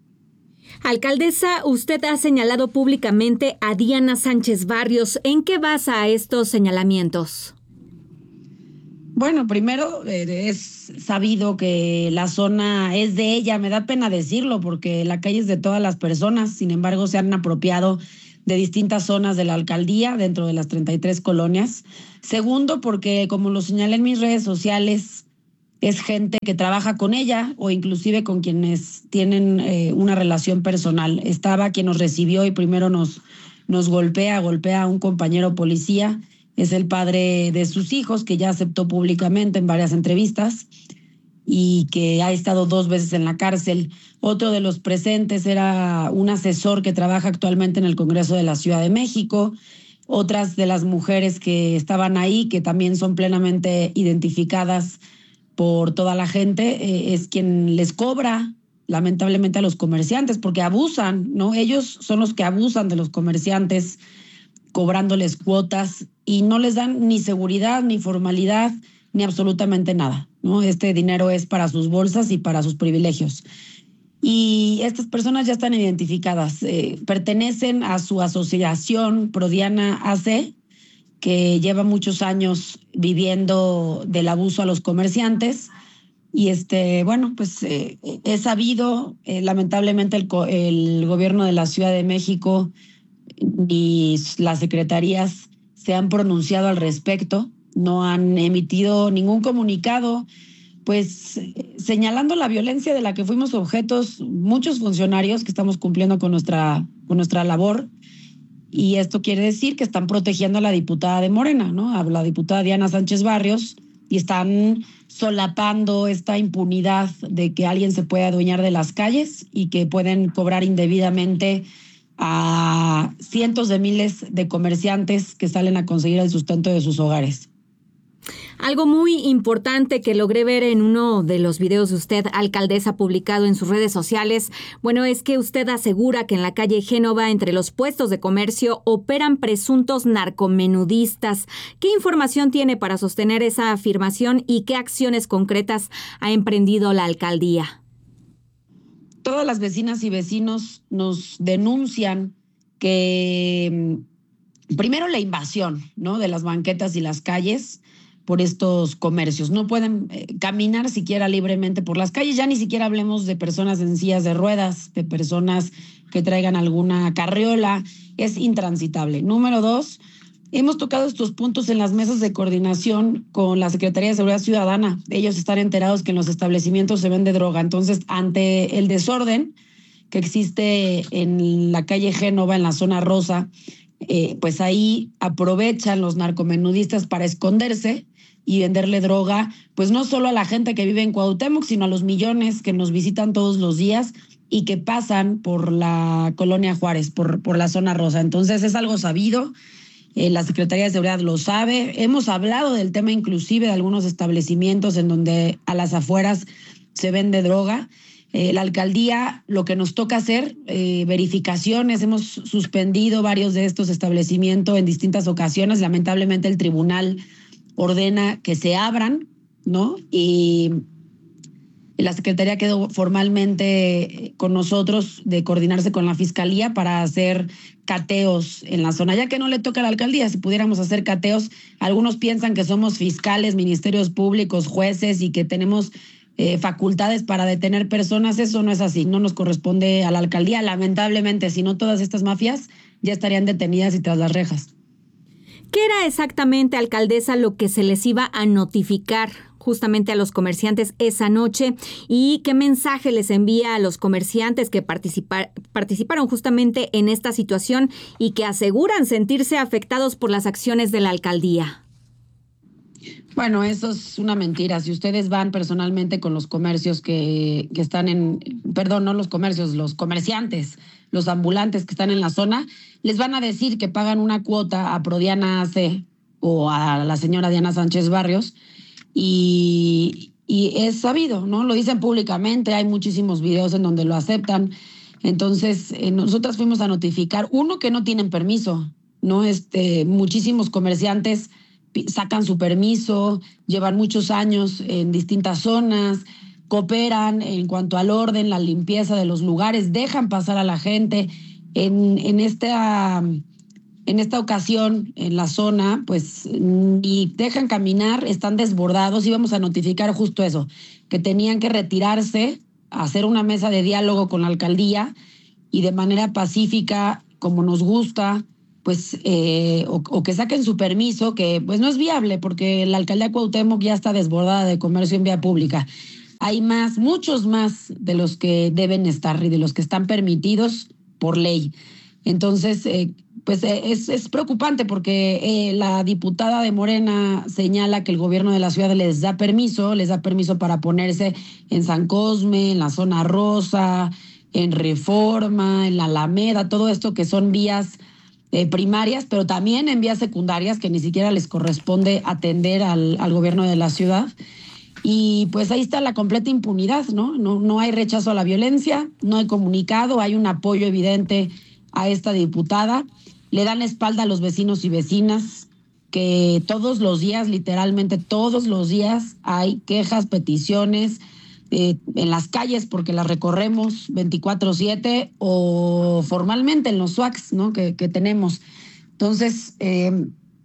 Alcaldesa, usted ha señalado públicamente a Diana Sánchez Barrios. ¿En qué basa estos señalamientos? Bueno, primero eh, es sabido que la zona es de ella, me da pena decirlo porque la calle es de todas las personas, sin embargo se han apropiado de distintas zonas de la alcaldía dentro de las treinta y tres colonias. Segundo, porque como lo señalé en mis redes sociales, es gente que trabaja con ella o inclusive con quienes tienen eh, una relación personal. Estaba quien nos recibió y primero nos, nos golpea, golpea a un compañero policía. Es el padre de sus hijos, que ya aceptó públicamente en varias entrevistas y que ha estado dos veces en la cárcel. Otro de los presentes era un asesor que trabaja actualmente en el Congreso de la Ciudad de México. Otras de las mujeres que estaban ahí, que también son plenamente identificadas por toda la gente, eh, es quien les cobra, lamentablemente, a los comerciantes, porque abusan, ¿no? Ellos son los que abusan de los comerciantes, cobrándoles cuotas y no les dan ni seguridad, ni formalidad, ni absolutamente nada, ¿no? Este dinero es para sus bolsas y para sus privilegios. Y estas personas ya están identificadas, eh, pertenecen a su asociación Prodiana A C, que lleva muchos años viviendo del abuso a los comerciantes. Y este, bueno, pues eh, es sabido, eh, lamentablemente el, el gobierno de la Ciudad de México y las secretarías se han pronunciado al respecto, no han emitido ningún comunicado, pues señalando la violencia de la que fuimos objetos muchos funcionarios que estamos cumpliendo con nuestra, con nuestra labor. Y esto quiere decir que están protegiendo a la diputada de Morena, ¿no? A la diputada Diana Sánchez Barrios, y están solapando esta impunidad de que alguien se puede adueñar de las calles y que pueden cobrar indebidamente a cientos de miles de comerciantes que salen a conseguir el sustento de sus hogares. Algo muy importante que logré ver en uno de los videos de usted, alcaldesa, publicado en sus redes sociales, bueno, es que usted asegura que en la calle Génova, entre los puestos de comercio, operan presuntos narcomenudistas. ¿Qué información tiene para sostener esa afirmación y qué acciones concretas ha emprendido la alcaldía? Todas las vecinas y vecinos nos denuncian que primero la invasión, ¿no?, de las banquetas y las calles por estos comercios. No pueden eh, caminar siquiera libremente por las calles. Ya ni siquiera hablemos de personas en sillas de ruedas, de personas que traigan alguna carriola. Es intransitable. Número dos, hemos tocado estos puntos en las mesas de coordinación con la Secretaría de Seguridad Ciudadana. Ellos están enterados que en los establecimientos se vende droga. Entonces, ante el desorden que existe en la calle Génova, en la zona rosa, eh, pues ahí aprovechan los narcomenudistas para esconderse y venderle droga, pues no solo a la gente que vive en Cuauhtémoc, sino a los millones que nos visitan todos los días y que pasan por la colonia Juárez, por, por la zona rosa. Entonces es algo sabido, eh, la Secretaría de Seguridad lo sabe. Hemos hablado del tema inclusive de algunos establecimientos en donde a las afueras se vende droga. Eh, la alcaldía, lo que nos toca hacer, eh, verificaciones, hemos suspendido varios de estos establecimientos en distintas ocasiones. Lamentablemente el tribunal ordena que se abran, ¿no? Y la Secretaría quedó formalmente con nosotros de coordinarse con la Fiscalía para hacer cateos en la zona, ya que no le toca a la alcaldía. Si pudiéramos hacer cateos, algunos piensan que somos fiscales, ministerios públicos, jueces y que tenemos eh, facultades para detener personas. Eso no es así, no nos corresponde a la alcaldía. Lamentablemente, si no, todas estas mafias ya estarían detenidas y tras las rejas. ¿Qué era exactamente, alcaldesa, lo que se les iba a notificar justamente a los comerciantes esa noche? ¿Y qué mensaje les envía a los comerciantes que participar, participaron justamente en esta situación y que aseguran sentirse afectados por las acciones de la alcaldía? Bueno, eso es una mentira. Si ustedes van personalmente con los comercios que, que están en, perdón, no los comercios, los comerciantes, los ambulantes que están en la zona, les van a decir que pagan una cuota a Prodiana A C o a la señora Diana Sánchez Barrios y, y es sabido, ¿no? Lo dicen públicamente, hay muchísimos videos en donde lo aceptan. Entonces, eh, nosotras fuimos a notificar, uno, que no tienen permiso, ¿no? Este, muchísimos comerciantes sacan su permiso, llevan muchos años en distintas zonas, cooperan en cuanto al orden, la limpieza de los lugares, dejan pasar a la gente. En, en, esta, En esta ocasión, en la zona, pues ni dejan caminar, están desbordados. Íbamos a notificar justo eso, que tenían que retirarse, hacer una mesa de diálogo con la alcaldía y de manera pacífica, como nos gusta, pues, eh, o, o que saquen su permiso, que pues no es viable porque la alcaldía Cuauhtémoc ya está desbordada de comercio en vía pública. Hay más, muchos más de los que deben estar y de los que están permitidos por ley. Entonces, eh, pues eh, es, es preocupante porque eh, la diputada de Morena señala que el gobierno de la ciudad les da permiso, les da permiso para ponerse en San Cosme, en la zona rosa, en Reforma, en la Alameda, todo esto que son vías eh, primarias, pero también en vías secundarias que ni siquiera les corresponde atender al, al gobierno de la ciudad. Y pues ahí está la completa impunidad, ¿no? No, no hay rechazo a la violencia, no hay comunicado, hay un apoyo evidente a esta diputada. Le dan espalda a los vecinos y vecinas, que todos los días, literalmente todos los días, hay quejas, peticiones eh, en las calles porque las recorremos veinticuatro siete o formalmente en los S W A Cs, ¿no? que, que tenemos. Entonces, eh,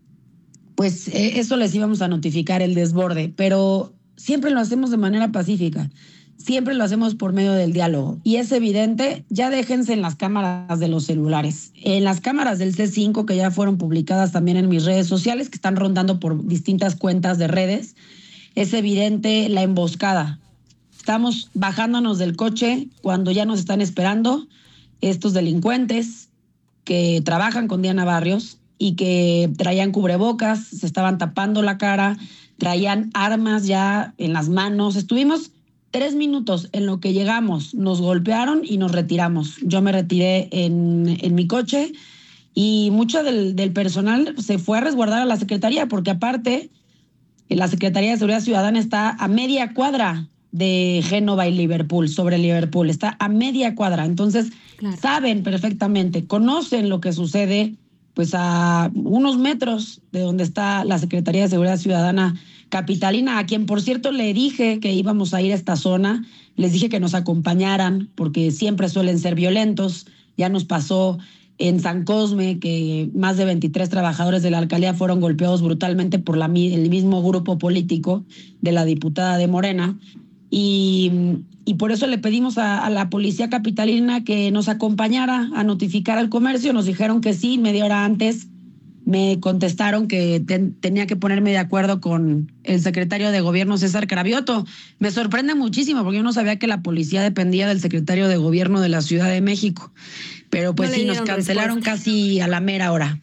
pues eh, eso les íbamos a notificar, el desborde, pero siempre lo hacemos de manera pacífica. Siempre lo hacemos por medio del diálogo. Y es evidente, ya déjense en las cámaras de los celulares. En las cámaras del C cinco, que ya fueron publicadas también en mis redes sociales, que están rondando por distintas cuentas de redes, es evidente la emboscada. Estamos bajándonos del coche cuando ya nos están esperando estos delincuentes que trabajan con Diana Barrios y que traían cubrebocas, se estaban tapando la cara, traían armas ya en las manos. Estuvimos Tres minutos en lo que llegamos, nos golpearon y nos retiramos. Yo me retiré en, en mi coche y mucho del, del personal se fue a resguardar a la Secretaría, porque aparte la Secretaría de Seguridad Ciudadana está a media cuadra de Génova y Liverpool, sobre Liverpool, está a media cuadra. Entonces, claro, saben perfectamente, conocen lo que sucede pues a unos metros de donde está la Secretaría de Seguridad Ciudadana capitalina, a quien, por cierto, le dije que íbamos a ir a esta zona, les dije que nos acompañaran, porque siempre suelen ser violentos. Ya nos pasó en San Cosme, que más de veintitrés trabajadores de la alcaldía fueron golpeados brutalmente por la, el mismo grupo político de la diputada de Morena, y, y por eso le pedimos a, a la policía capitalina que nos acompañara a notificar al comercio. Nos dijeron que sí, media hora antes me contestaron que ten, tenía que ponerme de acuerdo con el secretario de Gobierno, César Cravioto. Me sorprende muchísimo porque yo no sabía que la policía dependía del secretario de Gobierno de la Ciudad de México. Pero pues no sí, nos cancelaron respuesta. Casi a la mera hora.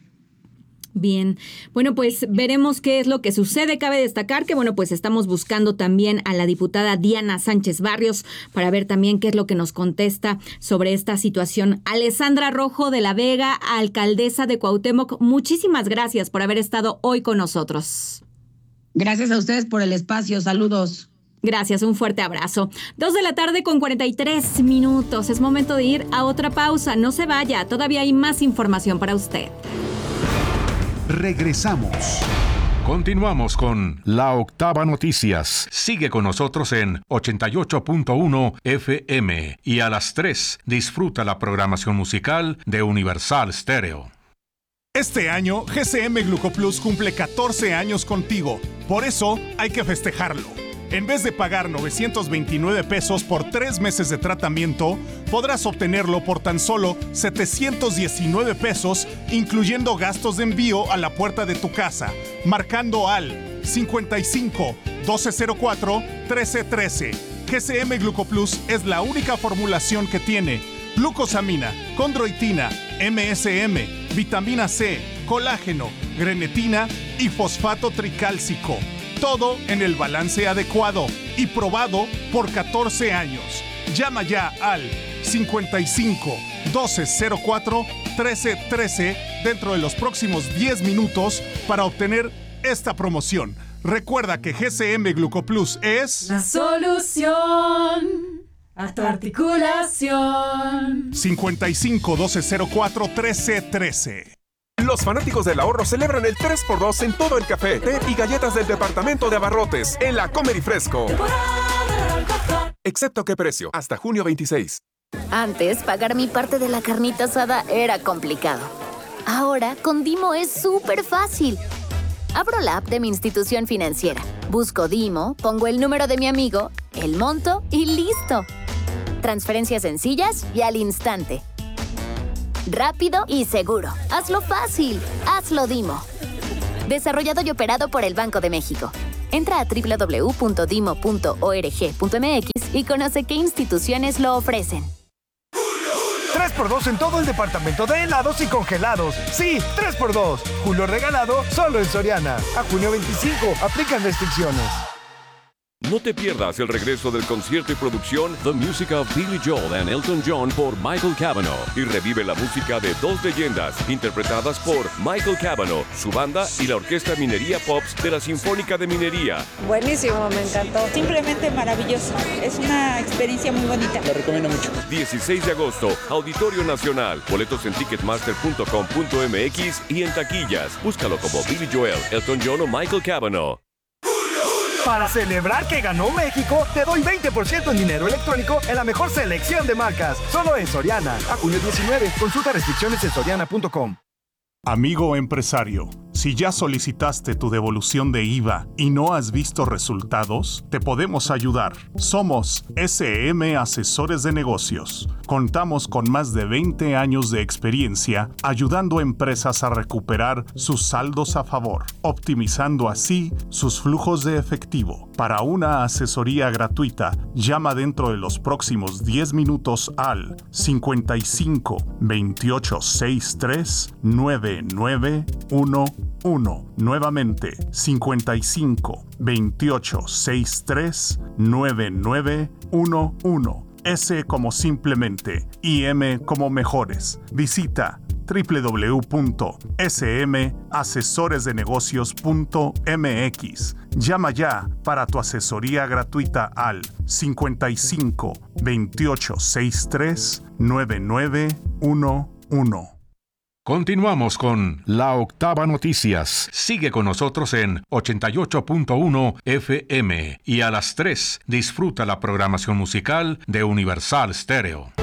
Bien, bueno, pues veremos qué es lo que sucede. Cabe destacar que, bueno, pues estamos buscando también a la diputada Diana Sánchez Barrios para ver también qué es lo que nos contesta sobre esta situación. Alessandra Rojo de la Vega, alcaldesa de Cuauhtémoc, muchísimas gracias por haber estado hoy con nosotros. Gracias a ustedes por el espacio. Saludos. Gracias, un fuerte abrazo. Dos de la tarde con cuarenta y tres minutos. Es momento de ir a otra pausa. No se vaya, todavía hay más información para usted. Regresamos. Continuamos con La Octava Noticias. Sigue con nosotros en ochenta y ocho punto uno F M y a las tres disfruta la programación musical de Universal Stereo. Este año, G C M Glucoplus cumple catorce años contigo. Por eso, hay que festejarlo. En vez de pagar novecientos veintinueve pesos por tres meses de tratamiento, podrás obtenerlo por tan solo setecientos diecinueve pesos, incluyendo gastos de envío a la puerta de tu casa, marcando al cincuenta y cinco, doce cero cuatro, trece trece. G C M Glucoplus es la única formulación que tiene glucosamina, condroitina, M S M, vitamina C, colágeno, grenetina y fosfato tricálcico. Todo en el balance adecuado y probado por catorce años. Llama ya al cincuenta y cinco, doce cero cuatro, trece trece dentro de los próximos diez minutos para obtener esta promoción. Recuerda que G C M Glucoplus es la solución a tu articulación. cincuenta y cinco, doce cero cuatro, trece trece. Los fanáticos del ahorro celebran el tres por dos en todo el café, té y galletas del departamento de abarrotes en la Comer y Fresco. Excepto qué precio, hasta junio veintiséis. Antes, pagar mi parte de la carnita asada era complicado. Ahora, con Dimo es súper fácil. Abro la app de mi institución financiera, busco Dimo, pongo el número de mi amigo, el monto y ¡listo! Transferencias sencillas y al instante. Rápido y seguro. Hazlo fácil. Hazlo Dimo. Desarrollado y operado por el Banco de México. Entra a doble u doble u doble u punto dimo punto org punto m x y conoce qué instituciones lo ofrecen. tres por dos en todo el departamento de helados y congelados. Sí, tres por dos. Julio regalado solo en Soriana. A junio veinticinco, aplican restricciones. No te pierdas el regreso del concierto y producción The Music of Billy Joel and Elton John por Michael Cavanaugh y revive la música de dos leyendas interpretadas por Michael Cavanaugh, su banda y la Orquesta Minería Pops de la Sinfónica de Minería. Buenísimo, me encantó. Simplemente maravilloso. Es una experiencia muy bonita. Lo recomiendo mucho. dieciséis de agosto, Auditorio Nacional. Boletos en ticketmaster punto com punto m x y en taquillas. Búscalo como Billy Joel, Elton John o Michael Cavanaugh. Para celebrar que ganó México, te doy veinte por ciento en dinero electrónico en la mejor selección de marcas. Solo en Soriana. A junio diecinueve. Consulta restricciones en soriana punto com. Amigo empresario, si ya solicitaste tu devolución de I V A y no has visto resultados, te podemos ayudar. Somos S M Asesores de Negocios. Contamos con más de veinte años de experiencia ayudando a empresas a recuperar sus saldos a favor, optimizando así sus flujos de efectivo. Para una asesoría gratuita, llama dentro de los próximos diez minutos al cincuenta y cinco, veintiocho, sesenta y tres, nueve nueve uno uno. Nuevamente, cincuenta y cinco, veintiocho, sesenta y tres, nueve nueve uno uno. S como simplemente y M como mejores. Visita doble u doble u doble u punto s m asesores de negocios punto m x. Llama ya para tu asesoría gratuita al cincuenta y cinco, veintiocho, sesenta y tres, nueve nueve uno uno. Continuamos con La Octava Noticias. Sigue con nosotros en ochenta y ocho punto uno F M y a las tres disfruta la programación musical de Universal Stereo.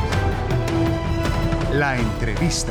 La entrevista.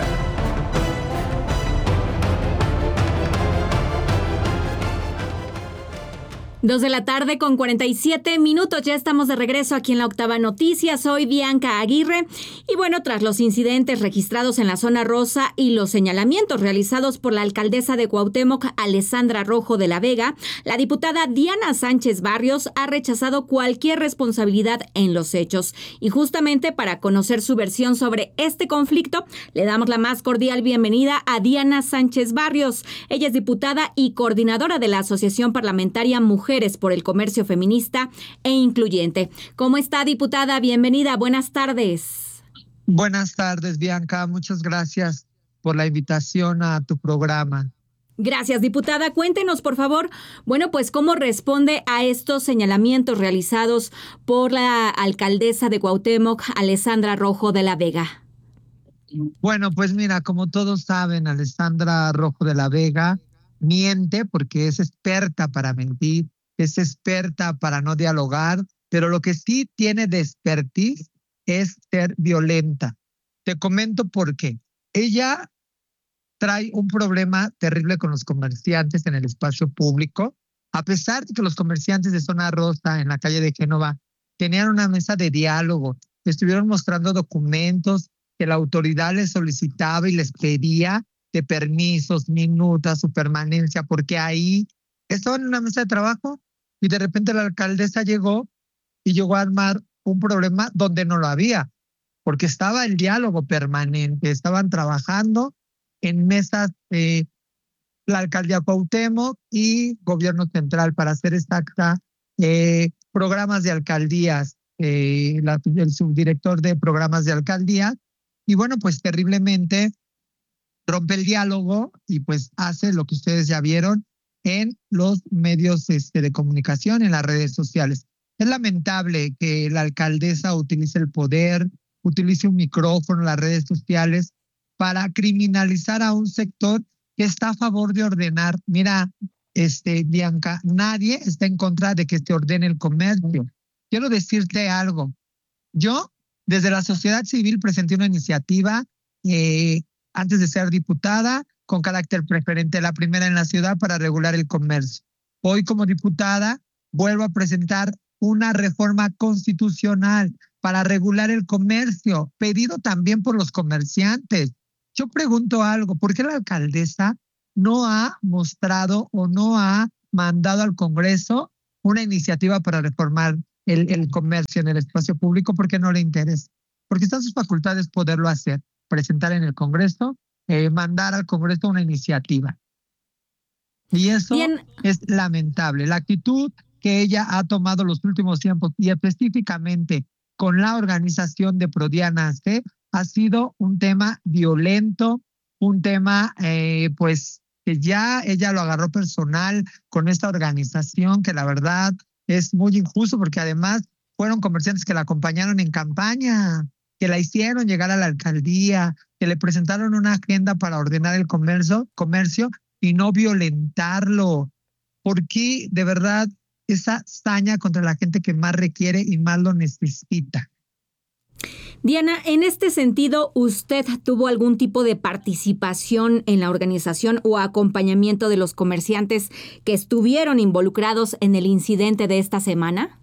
Dos de la tarde con cuarenta y siete minutos. Ya estamos de regreso aquí en La Octava Noticias. Soy Bianca Aguirre. Y bueno, tras los incidentes registrados en la zona rosa y los señalamientos realizados por la alcaldesa de Cuauhtémoc, Alessandra Rojo de la Vega, la diputada Diana Sánchez Barrios ha rechazado cualquier responsabilidad en los hechos. Y justamente para conocer su versión sobre este conflicto, le damos la más cordial bienvenida a Diana Sánchez Barrios. Ella es diputada y coordinadora de la Asociación Parlamentaria Mujeres por el Comercio Feminista e Incluyente. ¿Cómo está, diputada? Bienvenida. Buenas tardes. Buenas tardes, Bianca. Muchas gracias por la invitación a tu programa. Gracias, diputada. Cuéntenos, por favor, bueno, pues cómo responde a estos señalamientos realizados por la alcaldesa de Cuauhtémoc, Alessandra Rojo de la Vega. Bueno, pues mira, como todos saben, Alessandra Rojo de la Vega miente porque es experta para mentir, es experta para no dialogar, pero lo que sí tiene de expertise es ser violenta. Te comento por qué. Ella trae un problema terrible con los comerciantes en el espacio público, a pesar de que los comerciantes de Zona Rosa en la calle de Génova tenían una mesa de diálogo, estuvieron mostrando documentos que la autoridad les solicitaba y les pedía de permisos, minutas, su permanencia, porque ahí estaban en una mesa de trabajo y de repente la alcaldesa llegó y llegó a armar un problema donde no lo había, porque estaba el diálogo permanente, estaban trabajando en mesas de la alcaldía Cuauhtémoc y gobierno central, para hacer exacta, eh, programas de alcaldías, eh, la, el subdirector de programas de alcaldía, y bueno, pues terriblemente rompe el diálogo y pues hace lo que ustedes ya vieron en los medios este, de comunicación, en las redes sociales. Es lamentable que la alcaldesa utilice el poder, utilice un micrófono, las redes sociales, para criminalizar a un sector que está a favor de ordenar. Mira, este, Bianca, nadie está en contra de que se ordene el comercio. Quiero decirte algo. Yo, desde la sociedad civil, presenté una iniciativa eh, antes de ser diputada, con carácter preferente, la primera en la ciudad para regular el comercio. Hoy como diputada vuelvo a presentar una reforma constitucional para regular el comercio, pedido también por los comerciantes. Yo pregunto algo, ¿por qué la alcaldesa no ha mostrado o no ha mandado al Congreso una iniciativa para reformar el, el comercio en el espacio público? ¿Por qué no le interesa? Porque están sus facultades poderlo hacer, presentar en el Congreso, eh, mandar al Congreso una iniciativa. Y eso Bien. es lamentable. La actitud que ella ha tomado los últimos tiempos y específicamente con la organización de Prodiana C ha sido un tema violento, un tema eh, pues que ya ella lo agarró personal con esta organización, que la verdad es muy injusto porque además fueron comerciantes que la acompañaron en campaña, que la hicieron llegar a la alcaldía, que le presentaron una agenda para ordenar el comercio, comercio y no violentarlo. ¿Por qué de verdad esa saña contra la gente que más requiere y más lo necesita? Diana, en este sentido, ¿usted tuvo algún tipo de participación en la organización o acompañamiento de los comerciantes que estuvieron involucrados en el incidente de esta semana?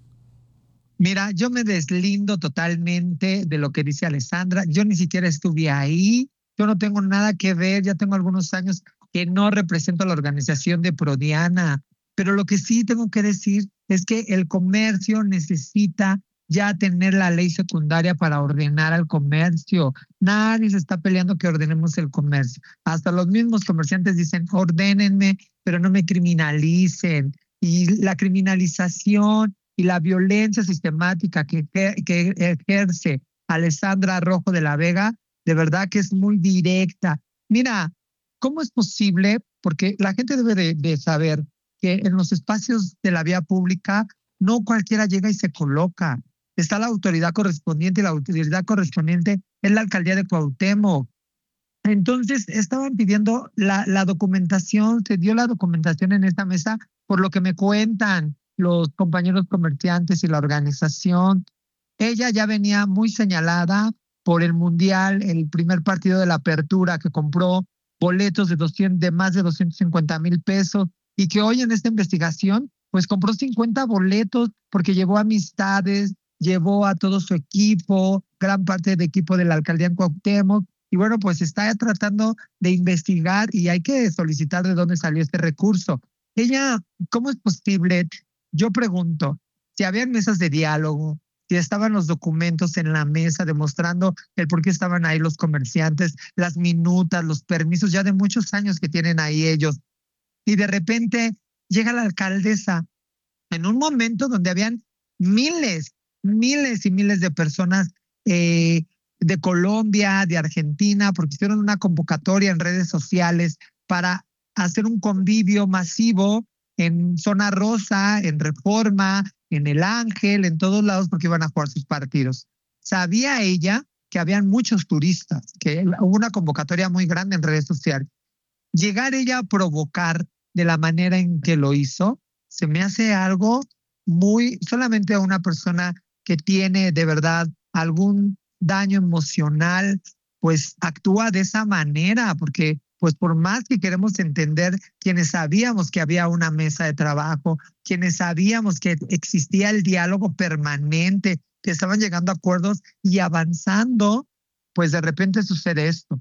Mira, yo me deslindo totalmente de lo que dice Alessandra. Yo ni siquiera estuve ahí. Yo no tengo nada que ver. Ya tengo algunos años que no represento a la organización de Prodiana. Pero lo que sí tengo que decir es que el comercio necesita ya tener la ley secundaria para ordenar al comercio. Nadie se está peleando que ordenemos el comercio. Hasta los mismos comerciantes dicen, ordénenme, pero no me criminalicen. Y la criminalización y la violencia sistemática que, que ejerce Alessandra Rojo de la Vega, de verdad que es muy directa. Mira, ¿cómo es posible? Porque la gente debe de, de saber que en los espacios de la vía pública no cualquiera llega y se coloca. Está la autoridad correspondiente y la autoridad correspondiente es la alcaldía de Cuauhtémoc. Entonces estaban pidiendo la, la documentación, se dio la documentación en esta mesa por lo que me cuentan los compañeros comerciantes y la organización. Ella ya venía muy señalada por el Mundial, el primer partido de la Apertura, que compró boletos de, doscientos, de más de doscientos cincuenta mil pesos y que hoy en esta investigación pues compró cincuenta boletos porque llevó amistades, llevó a todo su equipo, gran parte del equipo de la alcaldía en Cuauhtémoc, y bueno, pues está tratando de investigar y hay que solicitar de dónde salió este recurso. Ella, ¿cómo es posible? Yo pregunto, si habían mesas de diálogo, si estaban los documentos en la mesa demostrando el por qué estaban ahí los comerciantes, las minutas, los permisos ya de muchos años que tienen ahí ellos, y de repente llega la alcaldesa en un momento donde habían miles, miles y miles de personas eh, de Colombia, de Argentina, porque hicieron una convocatoria en redes sociales para hacer un convivio masivo en Zona Rosa, en Reforma, en El Ángel, en todos lados, porque iban a jugar sus partidos. Sabía ella que habían muchos turistas, que hubo una convocatoria muy grande en redes sociales. Llegar ella a provocar de la manera en que lo hizo, se me hace algo muy, solamente a una persona que tiene de verdad algún daño emocional, pues actúa de esa manera, porque pues por más que queremos entender, quienes sabíamos que había una mesa de trabajo, quienes sabíamos que existía el diálogo permanente, que estaban llegando a acuerdos y avanzando, pues de repente sucede esto.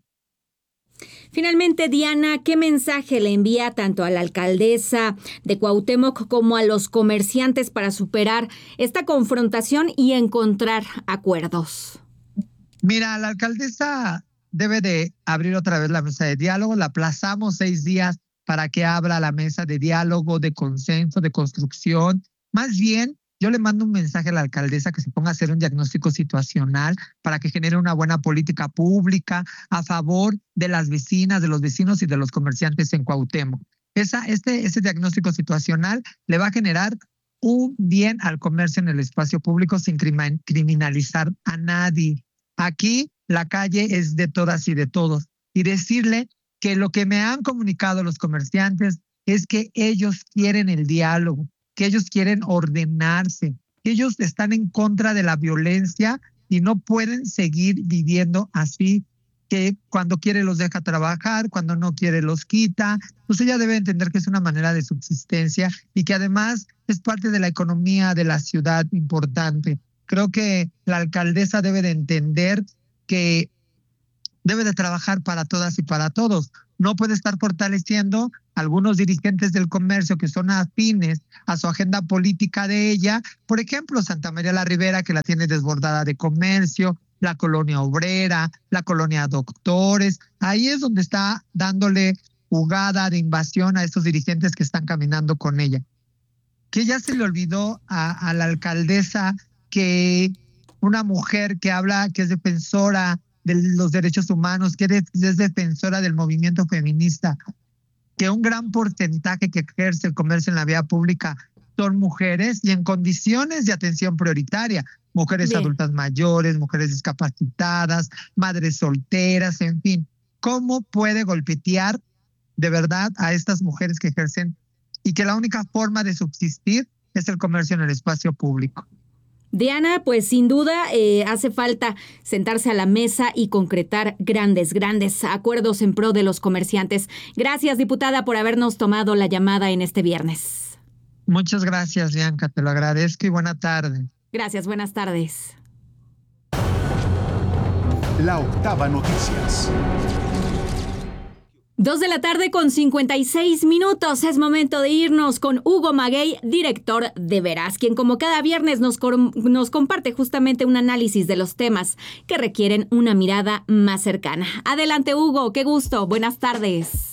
Finalmente, Diana, ¿qué mensaje le envía tanto a la alcaldesa de Cuauhtémoc como a los comerciantes para superar esta confrontación y encontrar acuerdos? Mira, la alcaldesa debe de abrir otra vez la mesa de diálogo. La aplazamos seis días para que abra la mesa de diálogo, de consenso, de construcción. Más bien, yo le mando un mensaje a la alcaldesa que se ponga a hacer un diagnóstico situacional para que genere una buena política pública a favor de las vecinas, de los vecinos y de los comerciantes en Cuauhtémoc. Esa, este, ese diagnóstico situacional le va a generar un bien al comercio en el espacio público sin criminalizar a nadie. Aquí la calle es de todas y de todos. Y decirle que lo que me han comunicado los comerciantes es que ellos quieren el diálogo, que ellos quieren ordenarse, que ellos están en contra de la violencia y no pueden seguir viviendo así, que cuando quiere los deja trabajar, cuando no quiere los quita. Pues ella debe entender que es una manera de subsistencia y que además es parte de la economía de la ciudad importante. Creo que la alcaldesa debe de entender que debe de trabajar para todas y para todos. No puede estar fortaleciendo a algunos dirigentes del comercio que son afines a su agenda política de ella. Por ejemplo, Santa María la Ribera, que la tiene desbordada de comercio, la colonia obrera, la colonia doctores. Ahí es donde está dándole jugada de invasión a estos dirigentes que están caminando con ella. Que ya se le olvidó a, a la alcaldesa que una mujer que habla, que es defensora de los derechos humanos, que es defensora del movimiento feminista, que un gran porcentaje que ejerce el comercio en la vía pública son mujeres y en condiciones de atención prioritaria, mujeres Bien. adultas mayores, mujeres discapacitadas, madres solteras, en fin. ¿Cómo puede golpetear de verdad a estas mujeres que ejercen y que la única forma de subsistir es el comercio en el espacio público? Diana, pues sin duda eh, hace falta sentarse a la mesa y concretar grandes, grandes acuerdos en pro de los comerciantes. Gracias, diputada, por habernos tomado la llamada en este viernes. Muchas gracias, Bianca, te lo agradezco y buena tarde. Gracias, buenas tardes. La Octava Noticias. Dos de la tarde con cincuenta y seis minutos. Es momento de irnos con Hugo Maguey, director de Veraz, quien como cada viernes nos, com- nos comparte justamente un análisis de los temas que requieren una mirada más cercana. Adelante, Hugo, qué gusto. Buenas tardes.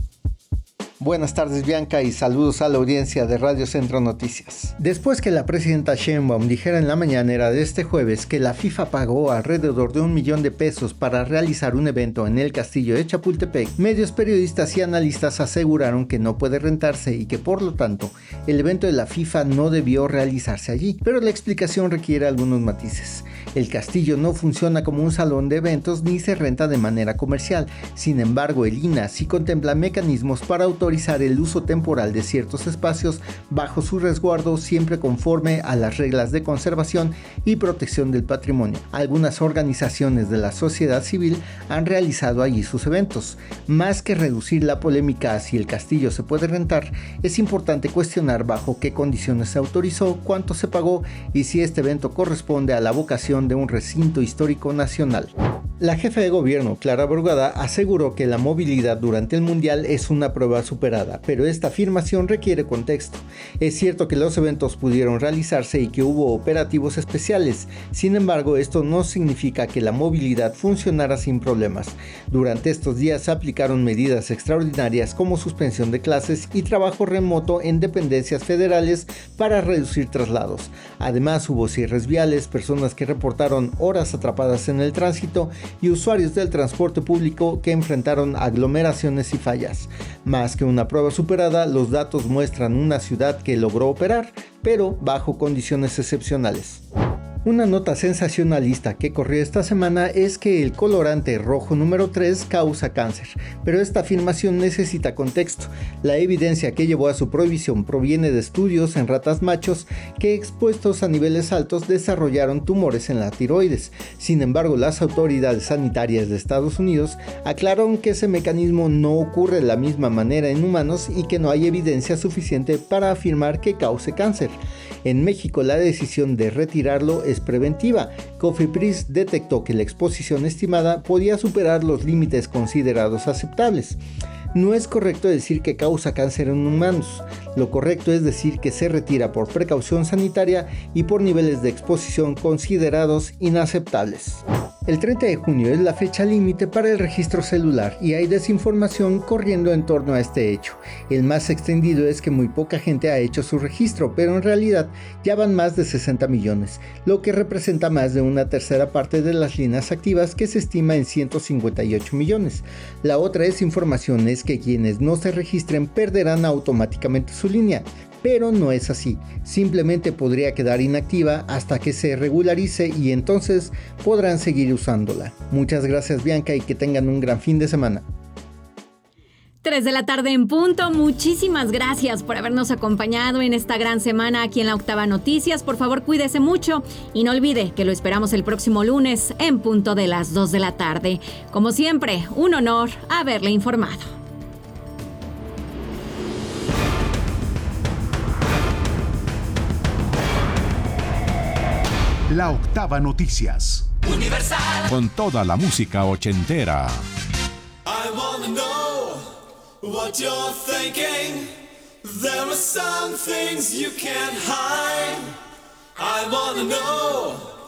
Buenas tardes, Bianca, y saludos a la audiencia de Radio Centro Noticias. Después que la presidenta Sheinbaum dijera en la mañanera de este jueves que la FIFA pagó alrededor de un millón de pesos para realizar un evento en el castillo de Chapultepec, medios periodistas y analistas aseguraron que no puede rentarse y que por lo tanto el evento de la FIFA no debió realizarse allí, pero la explicación requiere algunos matices. El castillo no funciona como un salón de eventos ni se renta de manera comercial. Sin embargo, el I N A sí contempla mecanismos para autorizar el uso temporal de ciertos espacios bajo su resguardo, siempre conforme a las reglas de conservación y protección del patrimonio. Algunas organizaciones de la sociedad civil han realizado allí sus eventos. Más que reducir la polémica a si el castillo se puede rentar, es importante cuestionar bajo qué condiciones se autorizó, cuánto se pagó y si este evento corresponde a la vocación de un recinto histórico nacional. La jefa de gobierno, Clara Brugada, aseguró que la movilidad durante el Mundial es una prueba superada, pero esta afirmación requiere contexto. Es cierto que los eventos pudieron realizarse y que hubo operativos especiales, sin embargo, esto no significa que la movilidad funcionara sin problemas. Durante estos días se aplicaron medidas extraordinarias como suspensión de clases y trabajo remoto en dependencias federales para reducir traslados. Además, hubo cierres viales, personas que reportaron horas atrapadas en el tránsito y usuarios del transporte público que enfrentaron aglomeraciones y fallas. Más que una prueba superada, los datos muestran una ciudad que logró operar, pero bajo condiciones excepcionales. Una nota sensacionalista que corrió esta semana es que el colorante rojo número tres causa cáncer, pero esta afirmación necesita contexto. La evidencia que llevó a su prohibición proviene de estudios en ratas machos que, expuestos a niveles altos, desarrollaron tumores en la tiroides. Sin embargo, las autoridades sanitarias de Estados Unidos aclararon que ese mecanismo no ocurre de la misma manera en humanos y que no hay evidencia suficiente para afirmar que cause cáncer. En México, la decisión de retirarlo es preventiva. Cofepris detectó que la exposición estimada podía superar los límites considerados aceptables. No es correcto decir que causa cáncer en humanos. Lo correcto es decir que se retira por precaución sanitaria y por niveles de exposición considerados inaceptables. El treinta de junio es la fecha límite para el registro celular y hay desinformación corriendo en torno a este hecho. El más extendido es que muy poca gente ha hecho su registro, pero en realidad ya van más de sesenta millones, lo que representa más de una tercera parte de las líneas activas, que se estima en ciento cincuenta y ocho millones. La otra desinformación es que quienes no se registren perderán automáticamente su línea, pero no es así. Simplemente podría quedar inactiva hasta que se regularice y entonces podrán seguir usándola. Muchas gracias, Bianca, y que tengan un gran fin de semana. tres de la tarde en punto. Muchísimas gracias por habernos acompañado en esta gran semana aquí en La Octava Noticias. Por favor, cuídese mucho y no olvide que lo esperamos el próximo lunes en punto de las dos de la tarde. Como siempre, un honor haberle informado. La Octava Noticias. Universal. Con toda la música ochentera. I wanna know what you're thinking. There are some things you can't hide. I wanna know